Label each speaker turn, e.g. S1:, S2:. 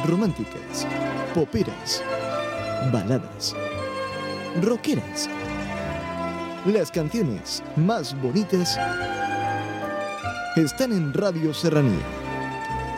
S1: románticas, poperas, baladas, rockeras. Las canciones más bonitas están en Radio Serranía.